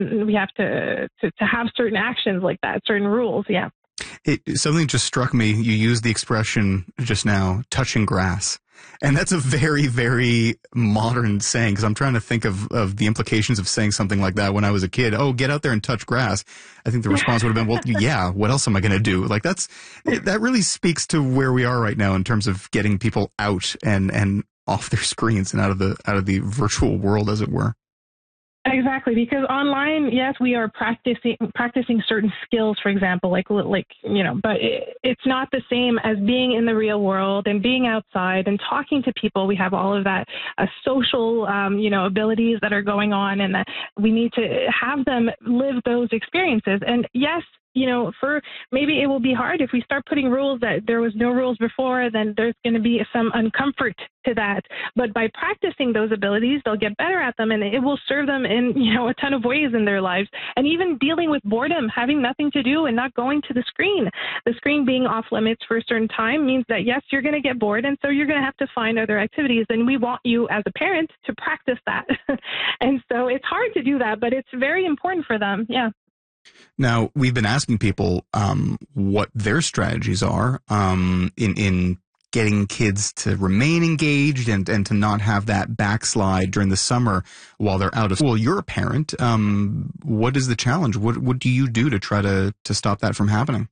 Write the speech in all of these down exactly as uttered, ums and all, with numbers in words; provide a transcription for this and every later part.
we have to, to, to have certain actions like that, certain rules. Yeah. It, something just struck me. You used the expression just now, touching grass. And that's a very, very modern saying, because I'm trying to think of, of the implications of saying something like that when I was a kid. Oh, get out there and touch grass. I think the response would have been, well, yeah, what else am I going to do? Like that's, that really speaks to where we are right now in terms of getting people out and, and off their screens and out of the, out of the virtual world, as it were. Exactly, because online, yes, we are practicing practicing certain skills, for example, like like you know, but it, it's not the same as being in the real world and being outside and talking to people. We have all of that uh, social, um, you know, abilities that are going on, and that we need to have them live those experiences. And yes, you know, for maybe it will be hard if we start putting rules that there was no rules before, then there's going to be some uncomfort to that. But by practicing those abilities, they'll get better at them, and it will serve them in, you know, a ton of ways in their lives. And even dealing with boredom, having nothing to do and not going to the screen. The screen being off limits for a certain time means that, yes, you're going to get bored, and so you're going to have to find other activities. And we want you as a parent to practice that. And so it's hard to do that, but it's very important for them. Yeah. Now, we've been asking people um, what their strategies are um, in, in getting kids to remain engaged and, and to not have that backslide during the summer while they're out of school. You're a parent. Um, what is the challenge? What, what do you do to try to, to stop that from happening?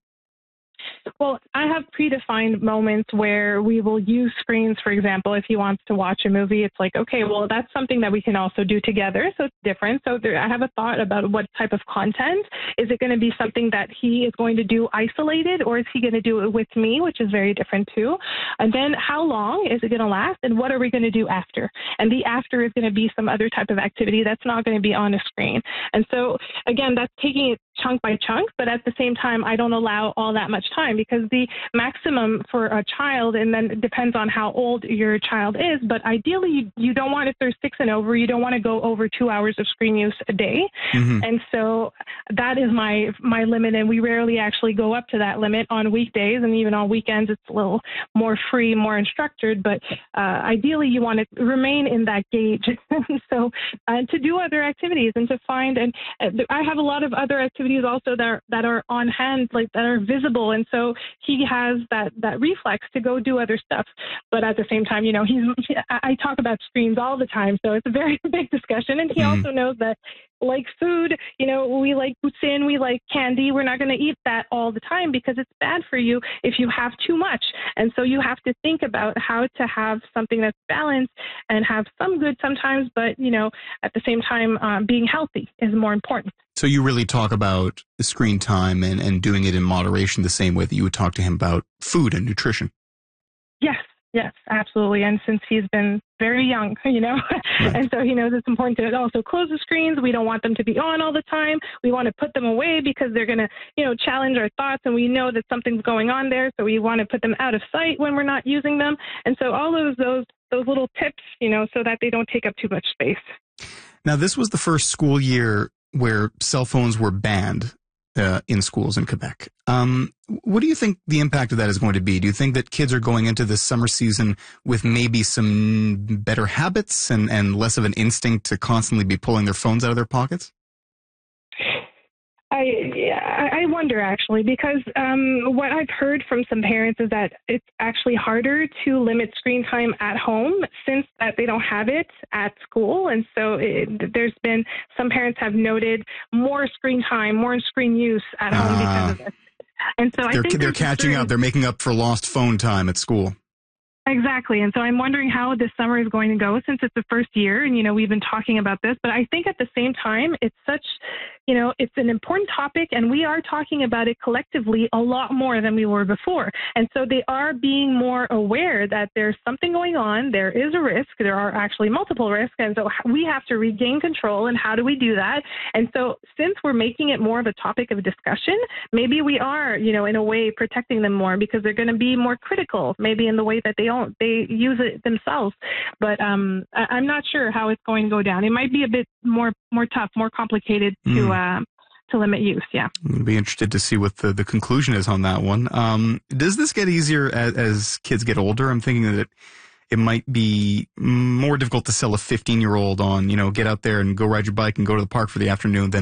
Well, I have predefined moments where we will use screens. For example, if he wants to watch a movie, it's like, okay, well, that's something that we can also do together. So it's different. So there, I have a thought about what type of content. Is it going to be something that he is going to do isolated, or is he going to do it with me, which is very different too? And then how long is it going to last, and what are we going to do after? And the after is going to be some other type of activity that's not going to be on a screen. And so, again, that's taking it chunk by chunk, but at the same time, I don't allow all that much time, because the maximum for a child, and then it depends on how old your child is, but ideally you, you don't want, if they're six and over, you don't want to go over two hours of screen use a day. Mm-hmm. And so that is my my limit, and we rarely actually go up to that limit on weekdays, and even on weekends it's a little more free, more unstructured, but uh, ideally you want to remain in that gauge. So uh, to do other activities and to find, and uh, I have a lot of other activities also that are, that are on hand, like that are visible. And so he has that, that reflex to go do other stuff. But at the same time, you know, he's, I talk about screens all the time. So it's a very big discussion. And he mm-hmm. also knows that, like food, you know, we like poutine, we like candy. We're not going to eat that all the time because it's bad for you if you have too much. And so you have to think about how to have something that's balanced and have some good sometimes, but, you know, at the same time, uh, being healthy is more important. So you really talk about screen time and, and doing it in moderation the same way that you would talk to him about food and nutrition. Yes. Yes, absolutely. And since he's been very young, you know, right. And so he knows it's important to also close the screens. We don't want them to be on all the time. We want to put them away because they're going to, you know, challenge our thoughts, and we know that something's going on there. So we want to put them out of sight when we're not using them. And so all those, those, those little tips, you know, so that they don't take up too much space. Now, this was the first school year where cell phones were banned uh, in schools in Quebec. Um, what do you think the impact of that is going to be? Do you think that kids are going into this summer season with maybe some better habits and, and less of an instinct to constantly be pulling their phones out of their pockets? I I wonder, actually, because um, what I've heard from some parents is that it's actually harder to limit screen time at home since that they don't have it at school. And so it, there's been, some parents have noted more screen time, more screen use at home uh, because of this. And so they're, I think they're catching certain, up. They're making up for lost phone time at school. Exactly. And so I'm wondering how this summer is going to go, since it's the first year and, you know, we've been talking about this, but I think at the same time, it's such, you know, it's an important topic, and we are talking about it collectively a lot more than we were before. And so they are being more aware that there's something going on. There is a risk. There are actually multiple risks. And so we have to regain control. And how do we do that? And so since we're making it more of a topic of discussion, maybe we are, you know, in a way protecting them more, because they're going to be more critical, maybe in the way that they don't they use it themselves. But um, I, I'm not sure how it's going to go down. It might be a bit more more tough, more complicated mm. to uh, to limit use. Yeah, I'd be interested to see what the, the conclusion is on that one. Um, does this get easier as, as kids get older? I'm thinking that it, it might be more difficult to sell a fifteen-year-old on, you know, get out there and go ride your bike and go to the park for the afternoon than